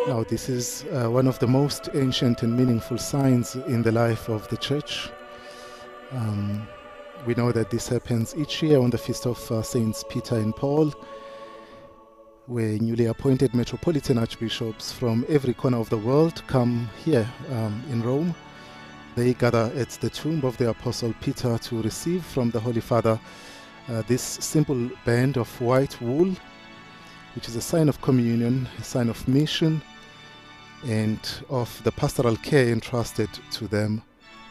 Now, this is one of the most ancient and meaningful signs in the life of the church. We know that this happens each year on the feast of Saints Peter and Paul, where newly appointed metropolitan archbishops from every corner of the world come here in Rome. They gather at the tomb of the Apostle Peter to receive from the Holy Father this simple band of white wool, which is a sign of communion, a sign of mission, and of the pastoral care entrusted to them.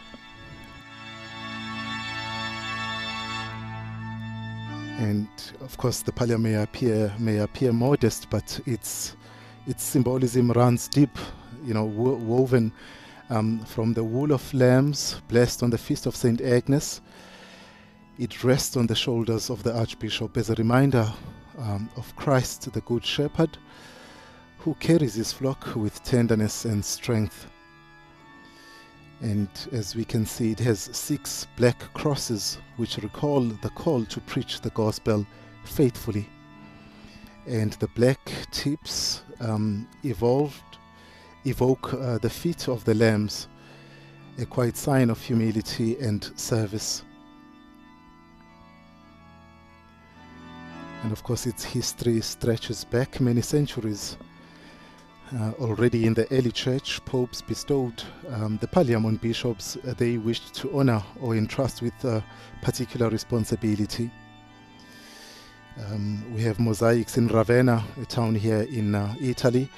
And of course, the pallium may appear modest, but its symbolism runs deep, woven from the wool of lambs blessed on the feast of Saint Agnes. It rests on the shoulders of the Archbishop as a reminder of Christ, the Good Shepherd, who carries his flock with tenderness and strength. And as we can see, it has 6 black crosses which recall the call to preach the gospel faithfully. And the black tips evoke the feet of the lambs, a quiet sign of humility and service. And of course, its history stretches back many centuries. Already in the early church, popes bestowed the pallium on bishops they wished to honor or entrust with a particular responsibility. We have mosaics in Ravenna, a town here in Italy,